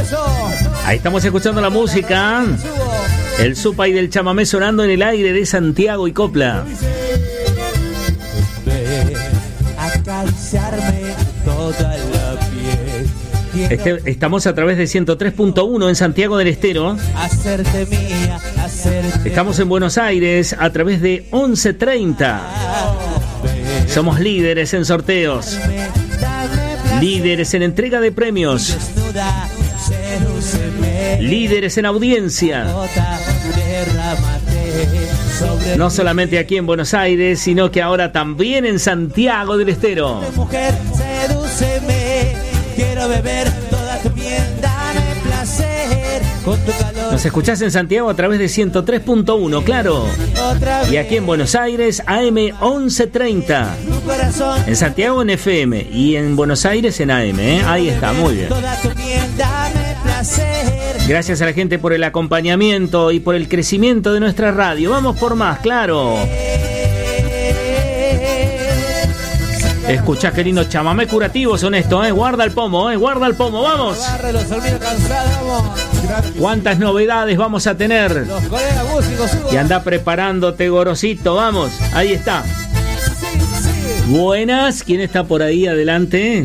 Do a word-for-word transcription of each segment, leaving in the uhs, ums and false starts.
Ahí estamos escuchando la música. El Supay del chamamé sonando en el aire de Santiago y Copla. Este, estamos a través de ciento tres punto uno en Santiago del Estero. Estamos en Buenos Aires a través de once treinta. Somos líderes en sorteos, líderes en entrega de premios, líderes en audiencia. No solamente aquí en Buenos Aires, sino que ahora también en Santiago del Estero. Mujer, sedúceme, quiero beber toda tu miel, dame placer con tu calor. Nos escuchás en Santiago a través de ciento tres punto uno, claro. Y aquí en Buenos Aires, A M once treinta. En Santiago en F M y en Buenos Aires en A M, ¿eh? Ahí está, muy bien. Gracias a la gente por el acompañamiento y por el crecimiento de nuestra radio. Vamos por más, claro. Escuchá qué lindo chamamé curativo son estos, ¿eh? Guarda el pomo, ¿eh? Guarda el pomo, vamos. ¿Cuántas novedades vamos a tener? Y anda preparándote, Gorosito, vamos. Ahí está. Buenas, ¿quién está por ahí adelante?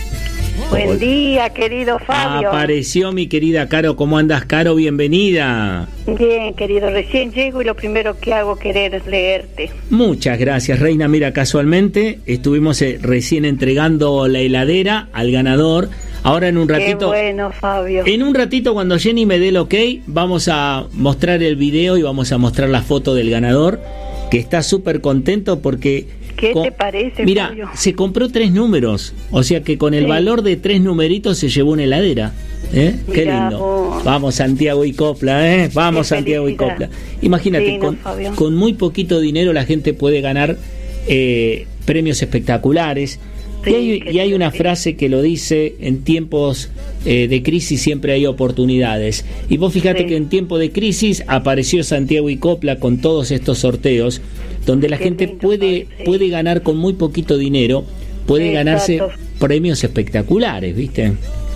Buen día, querido Fabio. Apareció mi querida Caro. ¿Cómo andas, Caro? Bienvenida. Bien, querido, recién llego y lo primero que hago querer es leerte. Muchas gracias, Reina. Mira, casualmente estuvimos eh, recién entregando la heladera al ganador. Ahora en un ratito... Qué bueno, Fabio. En un ratito, cuando Jenny me dé el ok, vamos a mostrar el video y vamos a mostrar la foto del ganador, que está súper contento porque... ¿Qué con, te parece, mira, Fabio? Se compró tres números, o sea que con el sí. valor de tres numeritos se llevó una heladera. ¿Eh? Qué lindo. Vos. Vamos Santiago y Copla, ¿eh? Vamos Qué Santiago felicidad. y Copla. Imagínate, sí, no, con, con muy poquito dinero la gente puede ganar eh, premios espectaculares. Sí, y hay, y hay una frase que lo dice: en tiempos eh, de crisis siempre hay oportunidades. Y vos fíjate sí. que en tiempo de crisis apareció Santiago y Copla con todos estos sorteos, donde la Qué gente lindo, puede sí. puede ganar con muy poquito dinero, puede sí, ganarse exacto. premios espectaculares, ¿viste?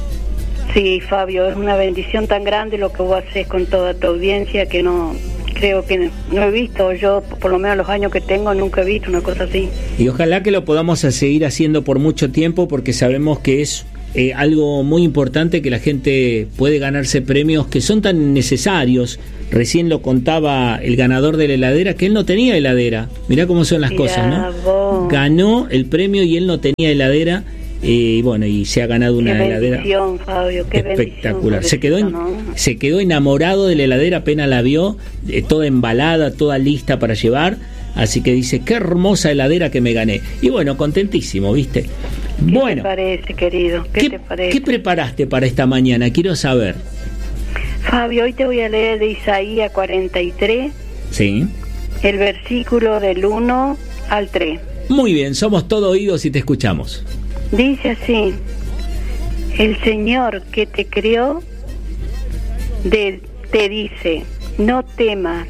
Sí, Fabio, es una bendición tan grande lo que vos haces con toda tu audiencia, que no... Creo que no he visto, yo por lo menos los años que tengo nunca he visto una cosa así. Y ojalá que lo podamos seguir haciendo por mucho tiempo, porque sabemos que es eh, algo muy importante, que la gente puede ganarse premios que son tan necesarios. Recién lo contaba el ganador de la heladera, que él no tenía heladera. Mirá cómo son las Mirá cosas, ¿no? Vos. Ganó el premio y él no tenía heladera. Y eh, bueno, y se ha ganado una qué heladera Fabio, qué espectacular. Se quedó, esto, en, ¿no? se quedó enamorado de la heladera apenas la vio, eh, toda embalada, toda lista para llevar. Así que dice: qué hermosa heladera que me gané. Y bueno, contentísimo, ¿viste? ¿Qué bueno, te parece, querido? ¿Qué, ¿qué te parece? ¿Qué preparaste para esta mañana? Quiero saber. Fabio, hoy te voy a leer de Isaías cuarenta y tres. Sí. El versículo del uno al tres. Muy bien, somos todo oídos y te escuchamos. Dice así: el Señor que te creó de, te dice: no temas,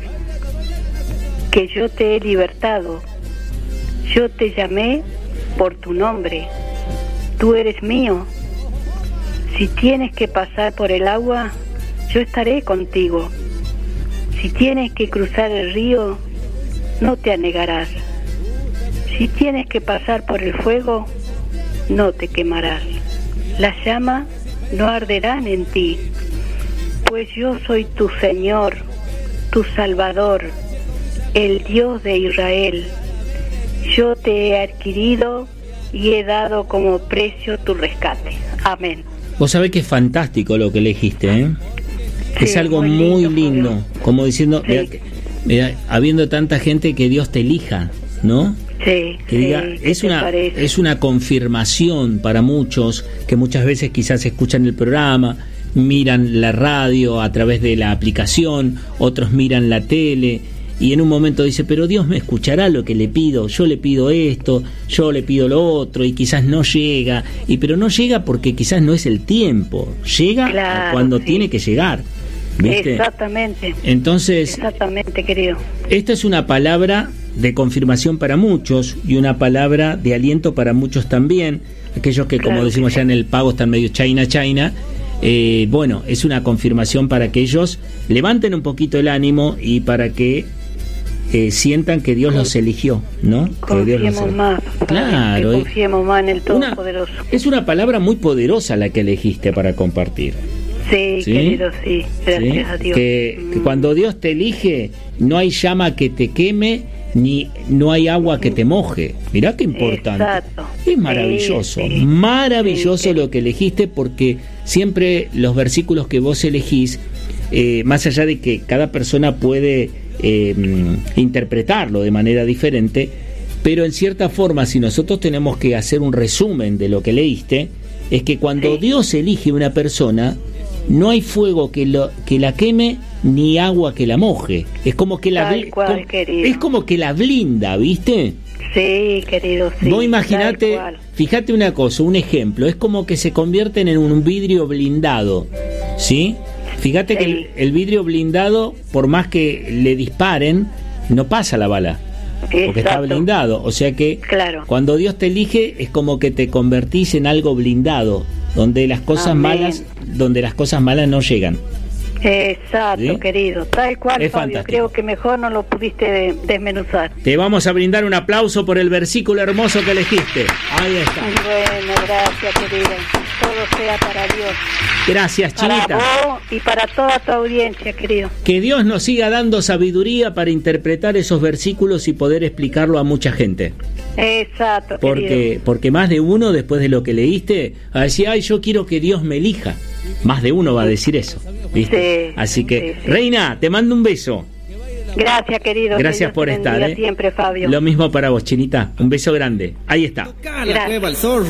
que yo te he libertado, yo te llamé por tu nombre, tú eres mío. Si tienes que pasar por el agua, yo estaré contigo. Si tienes que cruzar el río, no te anegarás. Si tienes que pasar por el fuego, no te quemarás. Las llamas no arderán en ti, pues yo soy tu Señor, tu Salvador, el Dios de Israel. Yo te he adquirido y he dado como precio tu rescate. Amén. Vos sabés que es fantástico lo que elegiste, ¿eh? Sí, es algo muy lindo, muy lindo, como diciendo, sí. mira, mira, habiendo tanta gente, que Dios te elija, ¿no? Sí, que diga, sí, es una parece? es una confirmación para muchos que muchas veces quizás escuchan el programa, miran la radio a través de la aplicación, otros miran la tele y en un momento dice: pero Dios me escuchará lo que le pido, yo le pido esto, yo le pido lo otro, y quizás no llega, y pero no llega porque quizás no es el tiempo, llega claro, cuando sí. tiene que llegar, ¿viste? Exactamente. Entonces, exactamente, querido. Esta es una palabra de confirmación para muchos y una palabra de aliento para muchos también, aquellos que, claro, como decimos ya en el pago, están medio China China, eh, bueno, es una confirmación para que ellos levanten un poquito el ánimo y para que eh, sientan que Dios los eligió, ¿no? Confiemos los más, claro, que confiemos más en el Todopoderoso. Una, es una palabra muy poderosa la que elegiste para compartir. Sí, ¿sí? Querido, sí, gracias ¿Sí? a Dios. Que, mm. que cuando Dios te elige, no hay llama que te queme, ni no hay agua que te moje. Mirá qué importante. Exacto. Es maravilloso, sí, sí. maravilloso sí, lo que elegiste, porque siempre los versículos que vos elegís, eh, más allá de que cada persona puede eh, interpretarlo de manera diferente, pero en cierta forma, si nosotros tenemos que hacer un resumen de lo que leíste, es que cuando sí. Dios elige una persona, no hay fuego que lo que la queme ni agua que la moje. Es como que la Tal cual, com, es como que la blinda, ¿viste? Sí, querido, sí. Vos imaginate, fíjate una cosa, un ejemplo, es como que se convierten en un vidrio blindado, ¿sí? Fíjate sí. que el, el vidrio blindado, por más que le disparen, no pasa la bala. Porque Exacto. está blindado, o sea que claro. cuando Dios te elige es como que te convertís en algo blindado, donde las cosas Amén. malas, donde las cosas malas no llegan. Exacto, ¿sí? querido, tal cual, es Fabio, fantástico. Creo que mejor no lo pudiste desmenuzar. Te vamos a brindar un aplauso por el versículo hermoso que elegiste. Ahí está. Bueno, gracias, querido. Todo sea para Dios. Gracias, Chinita. Para vos y para toda tu audiencia, querido. Que Dios nos siga dando sabiduría para interpretar esos versículos y poder explicarlo a mucha gente. Exacto, porque, querido. Porque más de uno, después de lo que leíste, va a decir, ay, yo quiero que Dios me elija. Más de uno va a decir eso, ¿viste? Sí, Así que, sí, sí. Reina, te mando un beso. Gracias, querido. Gracias por estar. ¿eh? Siempre, Fabio. Lo mismo para vos, Chinita. Un beso grande. Ahí está. Gracias.